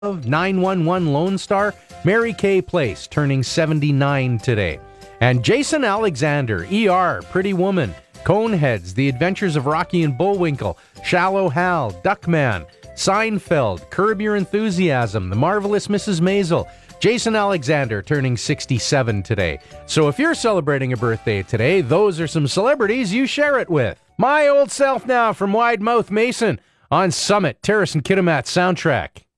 of 911 Lone Star, Mary Kay Place, turning 79 today. And Jason Alexander, ER, Pretty Woman, Coneheads, The Adventures of Rocky and Bullwinkle, Shallow Hal, Duckman, Seinfeld, Curb Your Enthusiasm, The Marvelous Mrs. Maisel. Jason Alexander turning 67 today. So if you're celebrating a birthday today, those are some celebrities you share it with. My Old Self now from Wide Mouth Mason on Summit, Terrace and Kitimat soundtrack.